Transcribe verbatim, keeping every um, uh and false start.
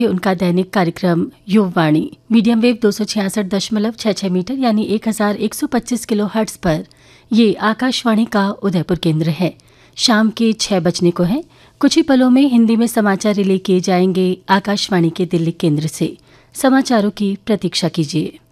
ये उनका दैनिक कार्यक्रम युववाणी मीडियम वेव दो सौ छियासठ दशमलव छः छः मीटर यानी एक हजार एक सौ पच्चीस किलो हर्ट्ज पर ये आकाशवाणी का उदयपुर केंद्र है। शाम के छः बजने को है। कुछ ही पलों में हिंदी में समाचार रिले किए जाएंगे आकाशवाणी के दिल्ली केंद्र से। समाचारों की प्रतीक्षा कीजिए।